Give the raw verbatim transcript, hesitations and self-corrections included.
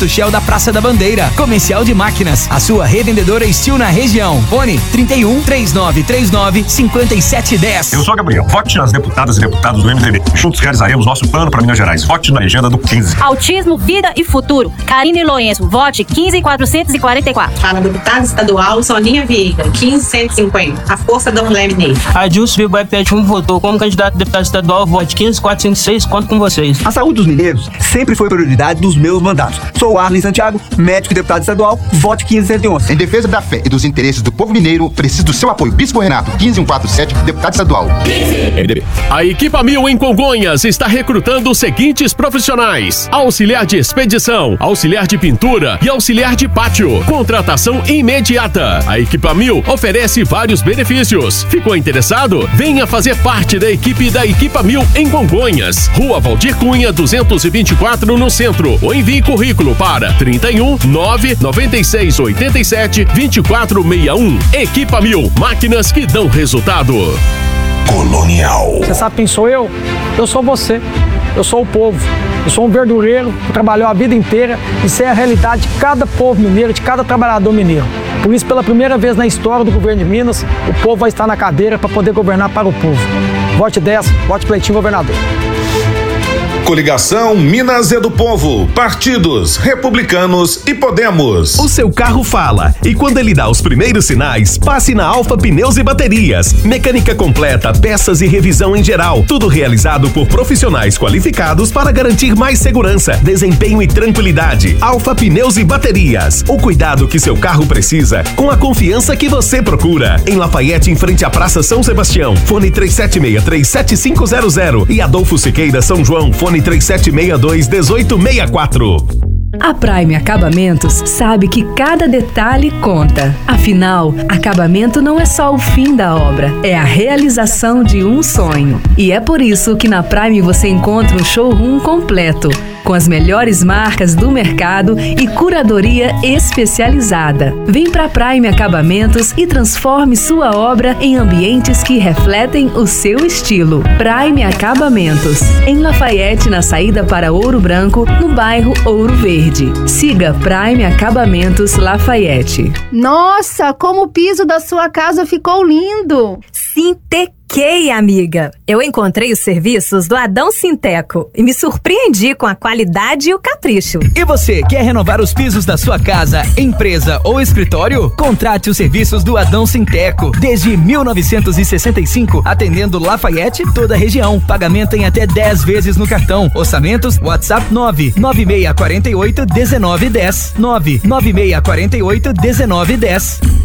Shell da Praça da Bandeira. Comercial de Máquinas, a sua revendedora Steel na região. Fone trinta e um, três nove três nove, cinco sete um zero. Eu sou Gabriel. Vote nas deputadas e deputados do M D B. Juntos realizaremos nosso plano para Minas Gerais. Vote na legenda do quinze. Autismo, vida e futuro. Karine Lourenço. Vote quinze quatrocentos e quarenta e quatro. Para a deputada estadual Soninha Vieira, quinze cento e cinquenta. A força da mulher mineira. A Dilce Vigo Pet um votou como candidato a deputado estadual. Vote quinze quatrocentos e seis. Conto com vocês. A saúde dos mineiros sempre foi prioridade dos meus mandatos. Sou Arlen Santiago, médico e deputado estadual. Vote quinze cento e onze. Em defesa da fé e dos interesses do povo mineiro, preciso do seu apoio. Bispo Renato, quinze mil cento e quarenta e sete, deputado estadual. M D B. A Equipa Mil em Congonhas está recrutando os seguintes profissionais: auxiliar de expedição, auxiliar de pintura e auxiliar de pátio. Contratação imediata. A Equipa Mil oferece vários benefícios. Ficou interessado? Venha fazer parte da equipe da Equipa Mil em Congonhas. Rua Valdir Cunha, duzentos e vinte e quatro, no centro. Ou envie currículo para trinta e um, nove, noventa e seis, oitenta e sete, vinte e quatro sessenta e um. Equipa Mil, máquinas que dão resultado. Colonial. Você sabe quem sou eu? Eu sou você. Eu sou o povo. Eu sou um verdureiro que trabalhou a vida inteira. Isso é a realidade de cada povo mineiro, de cada trabalhador mineiro. Por isso, pela primeira vez na história do governo de Minas, o povo vai estar na cadeira para poder governar para o povo. Vote dez, vote Cleitinho governador. Coligação Minas é do Povo, partidos Republicanos e Podemos. O seu carro fala e quando ele dá os primeiros sinais, passe na Alfa Pneus e Baterias. Mecânica completa, peças e revisão em geral. Tudo realizado por profissionais qualificados para garantir mais segurança, desempenho e tranquilidade. Alfa Pneus e Baterias. O cuidado que seu carro precisa, com a confiança que você procura. Em Lafayette, em frente à Praça São Sebastião. Fone três sete seis três sete cinco zero zero e Adolfo Siqueira, São João. Fone três sete seis dois, um oito seis quatro. A Prime Acabamentos sabe que cada detalhe conta. Afinal, acabamento não é só o fim da obra, é a realização de um sonho. E é por isso que na Prime você encontra um showroom completo, com as melhores marcas do mercado e curadoria especializada. Vem pra Prime Acabamentos e transforme sua obra em ambientes que refletem o seu estilo. Prime Acabamentos, em Lafayette, na saída para Ouro Branco, no bairro Ouro Verde. Siga Prime Acabamentos Lafayette. Nossa, como o piso da sua casa ficou lindo! Sintequei, amiga! Eu encontrei os serviços do Adão Sinteco e me surpreendi com a qualidade e o capricho. E você, quer renovar os pisos da sua casa, empresa ou escritório? Contrate os serviços do Adão Sinteco. Desde mil novecentos e sessenta e cinco, atendendo Lafayette e toda a região. Pagamento em até dez vezes no cartão. Orçamentos, WhatsApp nove nove seis quatro oito, um nove um zero. nove nove seis quatro oito, um nove um zero.